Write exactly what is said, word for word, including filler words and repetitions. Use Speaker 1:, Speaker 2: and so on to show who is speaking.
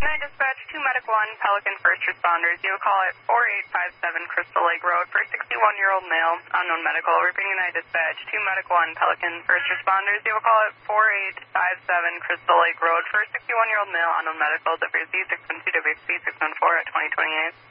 Speaker 1: United Dispatch, two Medic one, Pelican first responders. You will call at four eight five seven Crystal Lake Road for a sixty-one-year-old male, unknown medical. Repeating United Dispatch, two Medic one, Pelican first responders. You will call at four eight five seven Crystal Lake Road for a sixty-one-year-old male, unknown medical. W C six one two W C six one four at twenty twenty-eight.